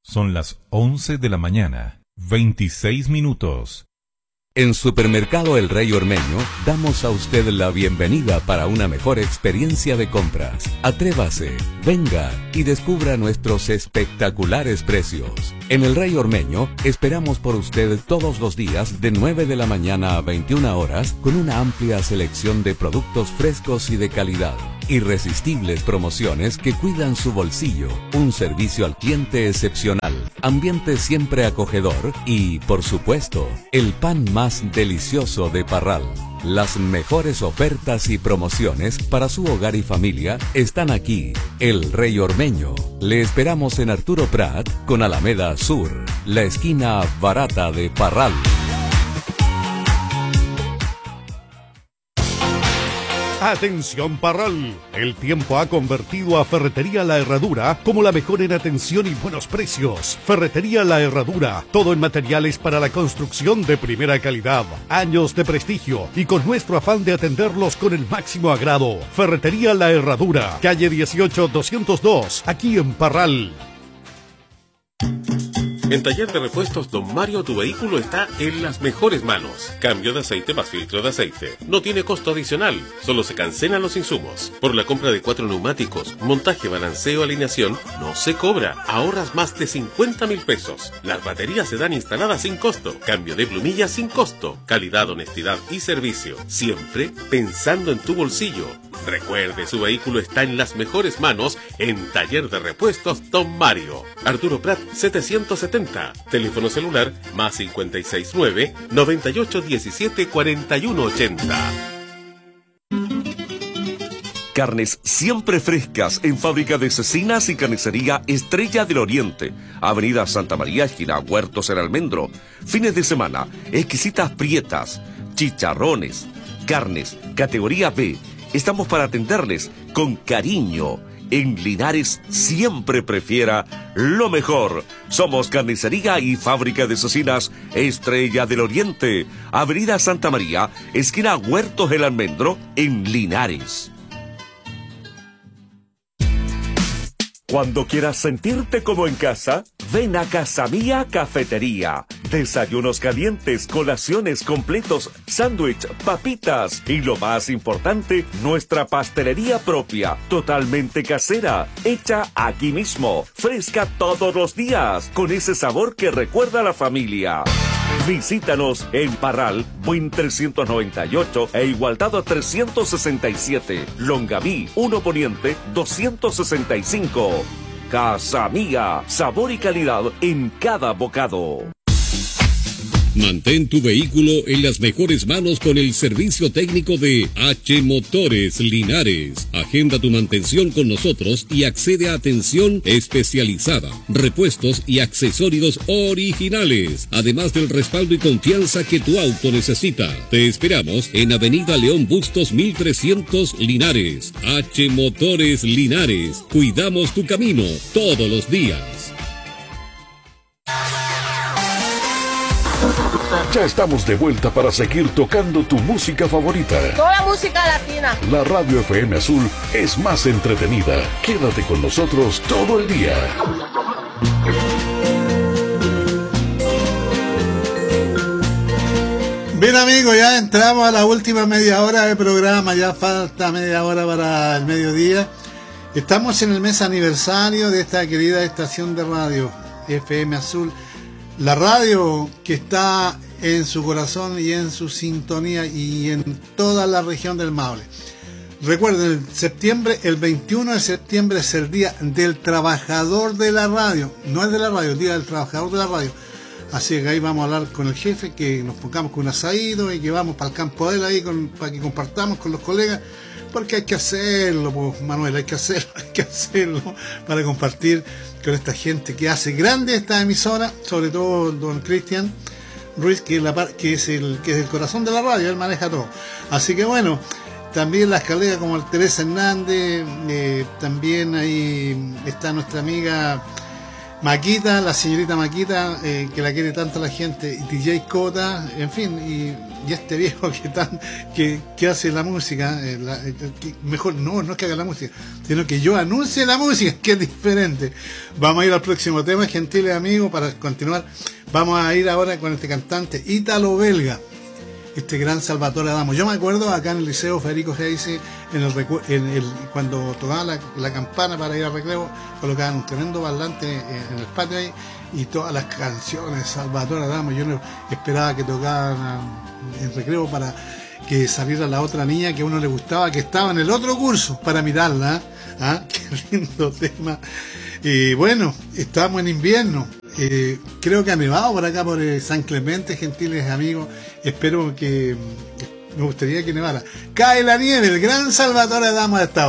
Son las 11 de la mañana, 26 minutos. En Supermercado El Rey Ormeño damos a usted la bienvenida para una mejor experiencia de compras. Atrévase, venga y descubra nuestros espectaculares precios. En El Rey Ormeño esperamos por usted todos los días de 9 de la mañana a 21 horas con una amplia selección de productos frescos y de calidad. Irresistibles promociones que cuidan su bolsillo, un servicio al cliente excepcional, ambiente siempre acogedor y, por supuesto, el pan más delicioso de Parral. Las mejores ofertas y promociones para su hogar y familia están aquí. El Rey Ormeño. Le esperamos en Arturo Prat con Alameda Sur, la esquina barata de Parral. Atención Parral, el tiempo ha convertido a Ferretería La Herradura como la mejor en atención y buenos precios. Ferretería La Herradura, todo en materiales para la construcción de primera calidad, años de prestigio y con nuestro afán de atenderlos con el máximo agrado. Ferretería La Herradura, calle 18-202, aquí en Parral. En Taller de Repuestos Don Mario, tu vehículo está en las mejores manos. Cambio de aceite más filtro de aceite. No tiene costo adicional, solo se cancelan los insumos. Por la compra de 4 neumáticos, montaje, balanceo, alineación, no se cobra. Ahorras más de 50.000 pesos. Las baterías se dan instaladas sin costo. Cambio de plumillas sin costo. Calidad, honestidad y servicio. Siempre pensando en tu bolsillo. Recuerde, su vehículo está en las mejores manos en Taller de Repuestos Don Mario. Arturo Prat 770. Teléfono celular más 569-9817-4180. Carnes siempre frescas en Fábrica de Cecinas y Carnicería Estrella del Oriente. Avenida Santa María, esquina Huertos en Almendro. Fines de semana, exquisitas prietas, chicharrones, carnes, categoría B. Estamos para atenderles con cariño. En Linares siempre prefiera lo mejor. Somos Carnicería y Fábrica de Cecinas Estrella del Oriente. Avenida Santa María, esquina Huertos del Almendro, en Linares. Cuando quieras sentirte como en casa, ven a Casa Mía Cafetería. Desayunos calientes, colaciones completos, sándwich, papitas y lo más importante, nuestra pastelería propia, totalmente casera, hecha aquí mismo, fresca todos los días, con ese sabor que recuerda a la familia. Visítanos en Parral, Buin 398 e Igualdad 367, Longaví 1 Poniente 265. Casa Mía, sabor y calidad en cada bocado. Mantén tu vehículo en las mejores manos con el servicio técnico de H Motores Linares. Agenda tu mantención con nosotros y accede a atención especializada, repuestos y accesorios originales, además del respaldo y confianza que tu auto necesita. Te esperamos en Avenida León Bustos 1300 Linares. H Motores Linares. Cuidamos tu camino todos los días. Ya estamos de vuelta para seguir tocando tu música favorita. Toda la música latina. La Radio FM Azul es más entretenida. Quédate con nosotros todo el día. Bien amigos, ya entramos a la última media hora de programa. Ya falta media hora para el mediodía. Estamos en el mes aniversario de esta querida estación de radio FM Azul. La radio que está en su corazón y en su sintonía y en toda la región del Maule. Recuerden, el 21 de septiembre es el Día del Trabajador de la Radio. No es de la radio, el Día del Trabajador de la Radio. Así que ahí vamos a hablar con el jefe, que nos pongamos con un asadito y que vamos para el campo de él ahí para que compartamos con los colegas. Porque hay que hacerlo, pues, Manuel, hay que hacerlo para compartir con esta gente que hace grande esta emisora, sobre todo don Cristian Ruiz, que es el corazón de la radio, él maneja todo. Así que bueno, también las colegas como Teresa Hernández, también ahí está nuestra amiga Maquita, la señorita Maquita, que la quiere tanto la gente, y DJ Cota, en fin, y este viejo que hace la música, mejor no es que haga la música, sino que yo anuncie la música, que es diferente. Vamos a ir al próximo tema, gentiles amigos, para continuar. Vamos a ir ahora con este cantante ítalo-belga, este gran Salvatore Adamo. Yo me acuerdo acá en el Liceo Federico Reise, cuando tocaban la campana para ir al recreo, colocaban un tremendo parlante en el patio ahí, y todas las canciones de Salvatore Adamo. Yo no esperaba que tocaban en recreo para que saliera la otra niña que a uno le gustaba, que estaba en el otro curso, para mirarla. ¿Ah? Qué lindo tema. Y bueno, estamos en invierno. Creo que ha nevado por acá, por San Clemente, gentiles amigos. Espero que... Me gustaría que nevara. Cae la nieve, el gran Salvatore Adamo ha estado.